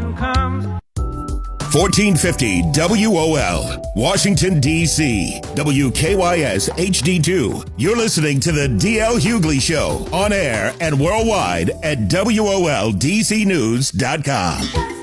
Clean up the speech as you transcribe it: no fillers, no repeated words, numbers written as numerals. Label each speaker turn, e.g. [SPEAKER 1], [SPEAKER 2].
[SPEAKER 1] morning comes.
[SPEAKER 2] 1450 WOL, Washington, D.C. WKYS HD2. You're listening to the D.L. Hughley Show on air and worldwide at WOLDCnews.com.